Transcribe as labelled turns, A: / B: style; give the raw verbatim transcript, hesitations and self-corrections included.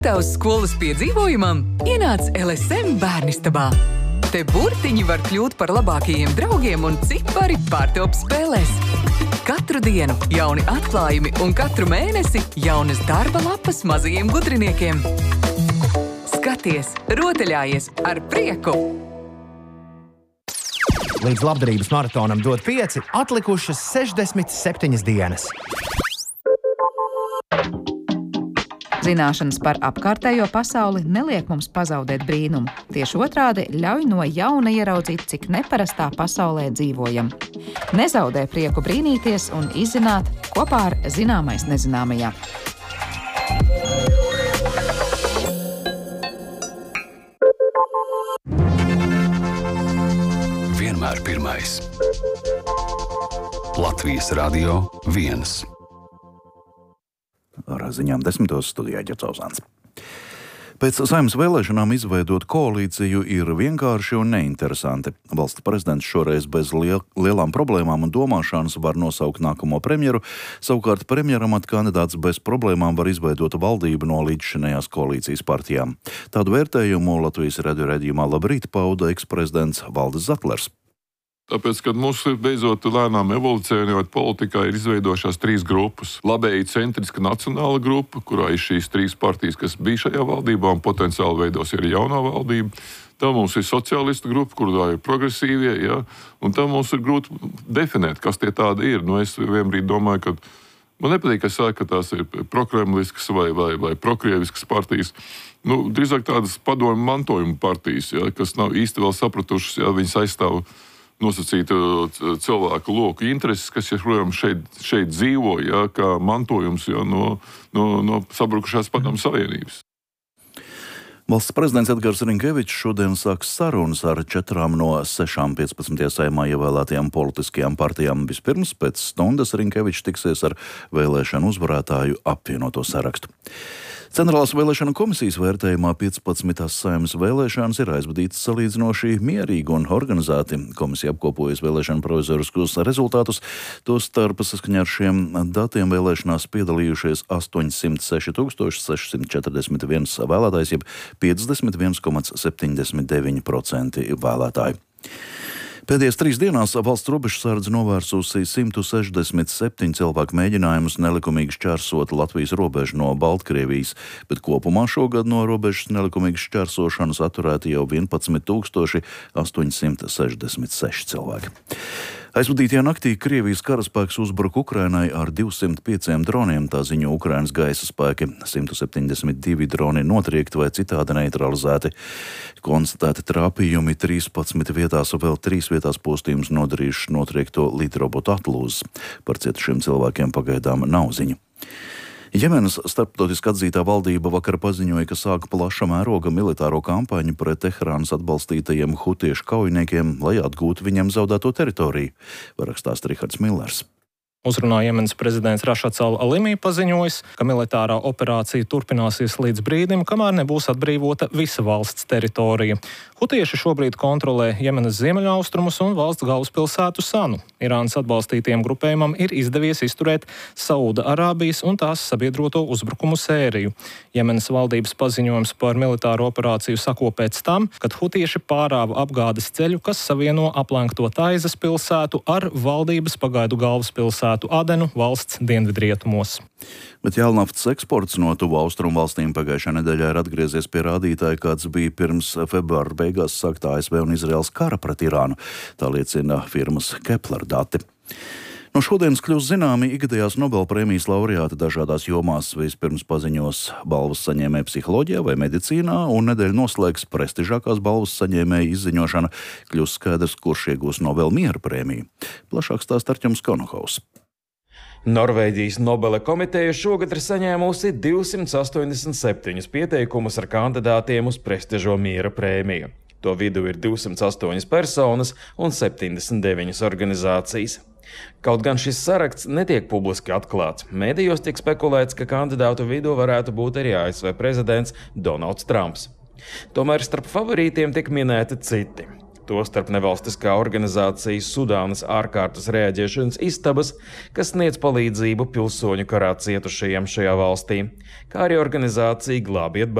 A: Tavs skolas piedzīvojumam ienāc L S M bērnistabā. Te burtiņi var kļūt par labākajiem draugiem un cipari pārtop spēlēs. Katru dienu jauni atklājumi un katru mēnesi jaunas darba lapas mazajiem gudriniekiem. Skaties, rotaļājies ar prieku!
B: Līdz labdarības maratonam dod pieci, atlikušas sešdesmit septiņas dienas.
C: Zināšanas par apkārtējo pasauli neliek mums pazaudēt brīnumu. Tieši otrādi ļauj no jauna ieraudzīt, cik neparastā pasaulē dzīvojam. Nezaudē prieku brīnīties un izzināt kopā ar zināmais nezināmajā.
D: Vienmēr pirmais. Latvijas radio viens.
E: Ar ziņām desmitos studijā Ģercauzāns. Pēc Saeimas vēlēšanām izveidot koalīciju ir vienkārši un neinteresanti. Valsts prezidents šoreiz bez liel, lielām problēmām un domāšanas var nosaukt nākamo premjeru, savukārt premjeramata kandidāts bez problēmām var izveidot valdību no līdzšinējās koalīcijas partijām. Tādu vērtējumu Latvijas radio raidījumā Labrīt pauda eksprezidents Valdis Zatlers.
F: Tāpēc, kad mums ir beidzot lēnām evolucionējot politikā, ir izveidojušās trīs grupas. Labēji centriska nacionāla grupa, kurā ir šīs trīs partijas, kas bija šajā valdībā un potenciāli veidos arī jaunā valdība. Tā mums ir sociālistu grupa, kurā ir progresīvie, ja? Un tā mums ir grūti definēt, kas tie tādi ir. Nu, es vienbrīd domāju, ka man nepatīk, ka saka, ka tās ir prokremliskas vai, vai, vai prokrieviskas partijas. Nu, drīzāk tādas padomu mantojuma partijas, ja? Kas nav īsti vēl sapratušas, ja viņas aizstāv nosacītu cilvēku loku intereses, kas joprojām šeit, šeit dzīvo, ja, kā mantojums ja, no, no, no sabrukušās padomu savienības.
E: Valsts prezidents Edgars Rinkevičs šodien sāks sarunas ar četrām no sešām piecpadsmitajā Saeimā ievēlētajām politiskajām partijām. Vispirms pēc stundas Rinkevičs tiksies ar vēlēšanu uzvarētāju apvienoto sarakstu. Centrālās vēlēšanu komisijas vērtējumā piecpadsmitās Saeimas vēlēšanas ir aizvadītas salīdzinoši mierīgi un organizēti. Komisija apkopojas vēlēšanu provizoriskos rezultātus, tostarp saskaņā ar šiem datiem vēlēšanās piedalījušies astoņsimt seši tūkstoši sešsimt četrdesmit viens vēlētājs, jeb piecdesmit viens komats septiņdesmit deviņi procenti vēlētāju. Pēdējās trīs dienās valsts robežsardze novērsusi simt sešdesmit septiņu cilvēku mēģinājumus nelikumīgi šķērsot Latvijas robežu no Baltkrievijas, bet kopumā šogad no robežas nelikumīgas šķērsošanas atturēti jau vienpadsmit tūkstoši astoņsimt sešdesmit seši cilvēki. Aizvadītajā naktī Krievijas karaspēks uzbruka Ukrainai ar divsimt pieciem droniem, tā ziņo Ukrainas gaisa spēki. simt septiņdesmit divi droni notriekti vai citādi neutralizēti. Konstatēti trāpījumi trīspadsmit vietās, vēl trīs vietās postījumus nodarījuši notriekto lidrobotu atlūzas. Par cietušiem cilvēkiem pagaidām nav ziņu. Jemenas starptautiski atzītā valdība vakar paziņoja, ka sāka plaša mēroga militāro kampaņu pret Teherānas atbalstītajiem hutiešu kaujiniekiem, lai atgūtu viņiem zaudēto teritoriju, rakstās Rihards Millers.
G: Uzrunā Jemenas prezidents Rašads al-Alimi paziņojis, ka militārā operācija turpināsies līdz brīdim, kamēr nebūs atbrīvota visa valsts teritorija. Hutieši šobrīd kontrolē Jemenas ziemeļaustrumus un valsts galvaspilsētu Sanu. Irānas atbalstītiem grupējumam ir izdevies izturēt Sauda Arābijas un tās sabiedroto uzbrukumu sēriju. Jemenas valdības paziņojums par militāro operāciju sako pēc tam, kad hutieši pārāva apgādes ceļu, kas savieno aplenkto Taizas pilsētu ar valdības pagaidu galvaspilsētu Adenu valsts dienvidrietumos.
E: Bet jēlnaftas eksports no tuvu austrumu valstīm pagājušā nedēļā ir atgriezies pie rādītāja, kāds bija pirms februāra beigās sāktā A S V un Izraels kara pret Irānu. Tā liecina firmas Kepler dati. No šodienas kļūst zināmi ikgadējās Nobelprēmijas laureāti dažādās jomās. Vispirms paziņos balvas saņēmēji psiholoģijā vai medicīnā, un nedēļu noslēgs prestižākās balvas saņēmēji izziņošana. Kļūst skaidrs, kurš iegūs Nobel miera prēmiju. Plašāk stāsta Arķems Konohaus.
H: Norvēģijas Nobela komiteja šogad ir saņēmusi divsimt astoņdesmit septiņus pieteikumus ar kandidātiem uz prestižo miera prēmiju. To vidū ir divsimt astoņas personas un septiņdesmit deviņas organizācijas. Kaut gan šis saraksts netiek publiski atklāts, medijos tiek spekulēts, ka kandidātu vidū varētu būt arī A S V prezidents Donalds Trumps. Tomēr starp favorītiem tiek minēti citi. Tostarp nevalstiskā organizācija Sudānas ārkārtas reaģēšanas istabas, kas sniedz palīdzību pilsoņu karā cietušajiem šajā valstī, kā arī organizācija Glābiet